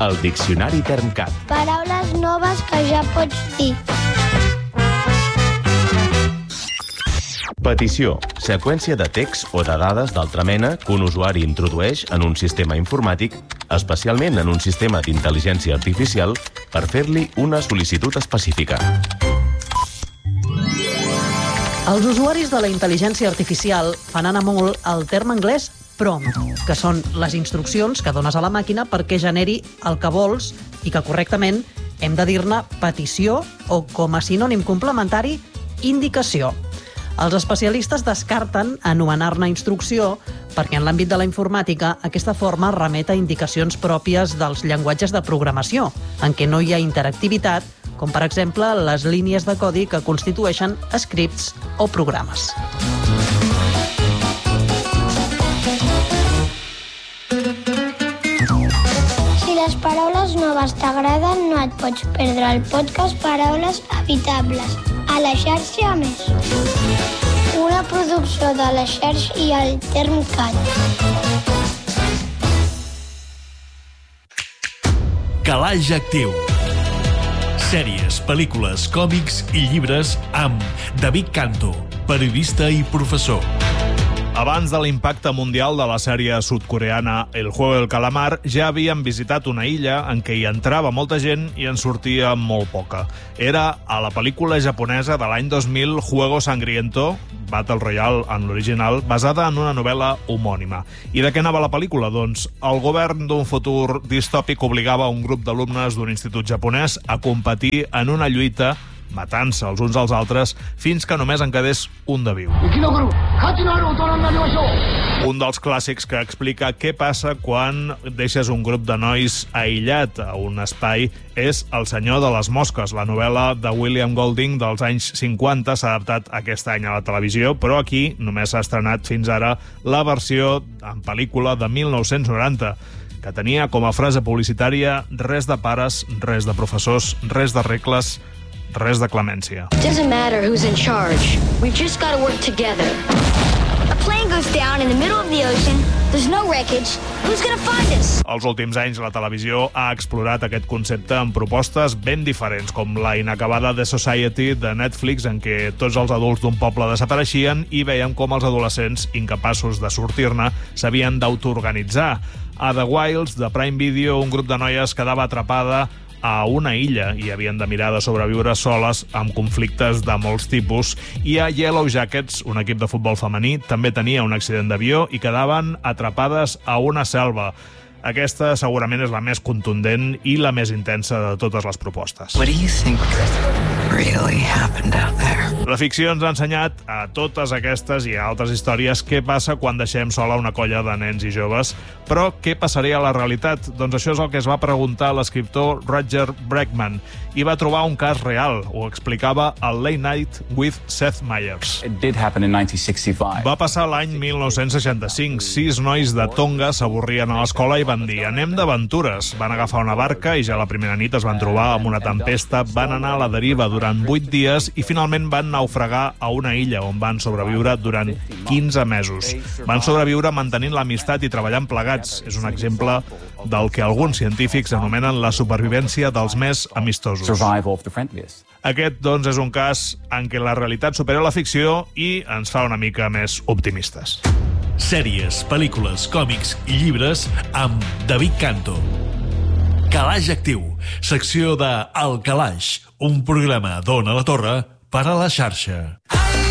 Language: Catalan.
El Diccionari Termcat. Paraules noves que ja pots dir. Petició. Seqüència de text o de dades d'altra mena que un usuari introdueix en un sistema informàtic, especialment en un sistema d'intel·ligència artificial, per fer-li una sol·licitud específica. Els usuaris de la intel·ligència artificial fan anar molt el terme anglès prompt, que són les instruccions que dones a la màquina perquè generi el que vols i que correctament hem de dir-ne petició o, com a sinònim complementari, indicació. Els especialistes descarten anomenar-ne instrucció perquè en l'àmbit de la informàtica aquesta forma remet a indicacions pròpies dels llenguatges de programació, en què no hi ha interactivitat, com per exemple les línies de codi que constitueixen scripts o programes. Si les paraules noves t'agraden, no et pots perdre el podcast Paraules Habitables, a la xarxa Més. Una producció de la xarxa i el Termcat. Calaix Actiu. Sèries, pel·lícules, còmics i llibres amb David Canto, periodista i professor. Abans de l'impacte mundial de la sèrie sud-coreana El Juego del Calamar, ja havíem visitat una illa en què hi entrava molta gent i en sortia molt poca. Era a la pel·lícula japonesa de l'any 2000 Juego Sangriento, Battle Royale en l'original, basada en una novel·la homònima. I de què anava la pel·lícula? Doncs el govern d'un futur distòpic obligava un grup d'alumnes d'un institut japonès a competir en una lluita matant-se els uns als altres fins que només en quedés un de viu. Un dels clàssics que explica què passa quan deixes un grup de nois aïllat a un espai és El senyor de les mosques. La novel·la de William Golding dels anys 50 s'ha adaptat aquest any a la televisió, però aquí només s'ha estrenat fins ara la versió en pel·lícula de 1990, que tenia com a frase publicitària res de pares, res de professors, res de regles, res de clemència. Doesn't matter who's in charge. We've just got to work together. A plane goes down in the middle of the ocean. There's no wreckage. Who's going to find us? Els últims anys la televisió ha explorat aquest concepte amb propostes ben diferents, com la inacabada The Society de Netflix, en què tots els adults d'un poble desapareixien i veiem com els adolescents, incapaços de sortir-ne, s'havien d'autoorganitzar. A The Wilds, de Prime Video, un grup de noies quedava atrapada a una illa i havien de mirar de sobreviure soles amb conflictes de molts tipus. I a Yellow Jackets, un equip de futbol femení, també tenia un accident d'avió i quedaven atrapades a una selva. Aquesta segurament és la més contundent i la més intensa de totes les propostes. What do you think really happened out there? La ficció ens ha ensenyat a totes aquestes i a altres històries què passa quan deixem sola una colla de nens i joves, però què passaria a la realitat? Doncs això és el que es va preguntar l'escriptor Roger Bregman i va trobar un cas real. Ho explicava al Late Night with Seth Meyers. It did happen in 1965. Va passar l'any 1965. 6 nois de Tonga s'avorrien a l'escola i van dir anem d'aventures. Van agafar una barca i ja la primera nit es van trobar amb una tempesta, van anar a la deriva durant 8 dies i finalment van naufragar a una illa on van sobreviure durant 15 mesos. Van sobreviure mantenint l'amistat i treballant plegats. És un exemple del que alguns científics anomenen la supervivència dels més amistosos. Aquest, doncs, és un cas en què la realitat supera la ficció i ens fa una mica més optimistes. Sèries, pel·lícules, còmics i llibres amb David Canto. Calaix Actiu, secció de El Calaix, un programa d'Ona la Torre per a la xarxa.